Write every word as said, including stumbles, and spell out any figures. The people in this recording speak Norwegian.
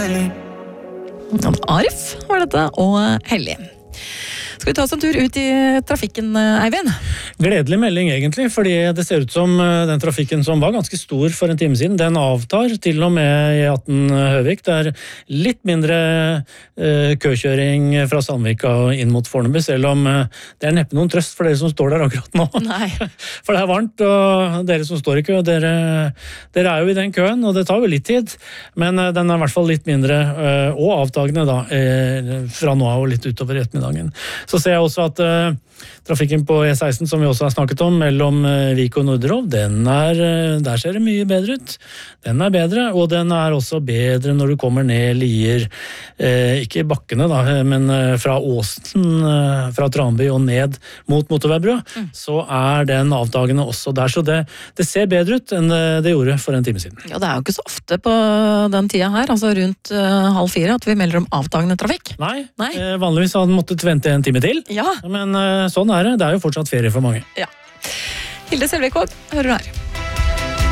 Arif var dette, og Hellig. Skal vi ta oss en tur ut i trafikken, Eivind? Gledelig melding egentlig, fordi det ser ut som den trafikken som var ganske stor for en time siden, den avtar til og med E atten Høvik. Det er litt mindre uh, køkjøring fra Sandvika inn mot Fornebu, selv om uh, det er neppe noen trøst for dere som står der akkurat nå. Nei. For det er varmt, og dere som står i kø, dere, dere er jo i den køen, og det tar jo litt tid, men uh, den er i hvert fall litt mindre uh, og avtagende da, uh, fra nå av og litt utover i ettermiddagen. Så ser jeg også at uh, trafikken på E seksten, som vi også har snakket om, mellom uh, Vik og Nordrov, den er, uh, der ser det mye bedre ut. Den er bedre, og den er også bedre når du kommer ned Lier, uh, ikke bakkene da, men uh, fra Åsen, uh, fra Tranby og ned mot Motorveibrua, mm. så er den avtagende også der. Så det, det ser bedre ut enn det gjorde for en time siden. Ja, det er jo ikke så ofte på den tida her, altså rundt uh, halv fire, at vi melder om avtagende trafikk. Nei, Nei. Uh, vanligvis hadde den måttet vente en time til, ja. men uh, sånn er det. Det er jo fortsatt ferie for mange. Ja. Hilde Selvik, hører du her.